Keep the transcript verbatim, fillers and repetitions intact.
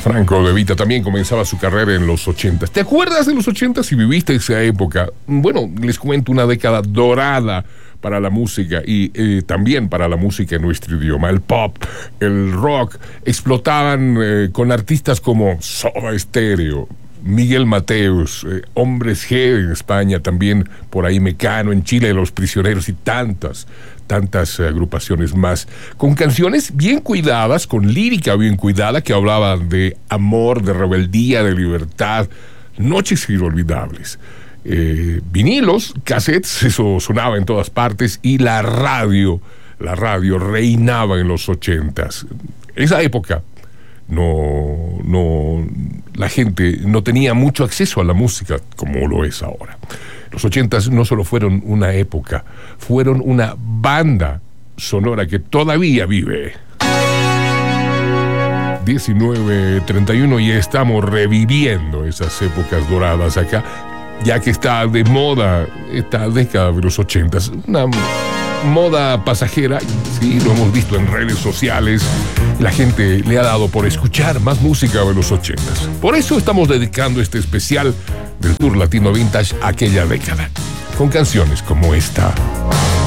Franco De Vita también comenzaba su carrera en los ochentas. ¿Te acuerdas de los ochentas si viviste esa época? Bueno, les cuento, una década dorada para la música y eh, también para la música en nuestro idioma. El pop, el rock, explotaban eh, con artistas como Soda Stereo, Miguel Mateos, eh, Hombres G en España, también por ahí Mecano en Chile, Los Prisioneros y tantas, tantas eh, agrupaciones más, con canciones bien cuidadas, con lírica bien cuidada, que hablaban de amor, de rebeldía, de libertad, noches inolvidables. Eh, vinilos, cassettes, eso sonaba en todas partes, y la radio, la radio reinaba en los ochentas. Esa época no, no, la gente no tenía mucho acceso a la música como lo es ahora. Los ochentas no solo fueron una época, fueron una banda sonora que todavía vive. diecinueve treinta y uno y estamos reviviendo esas épocas doradas acá, ya que está de moda esta década de los ochentas, una moda pasajera, sí, lo hemos visto en redes sociales. La gente le ha dado por escuchar más música de los ochentas. Por eso estamos dedicando este especial del Tour Latino Vintage a aquella década, con canciones como esta.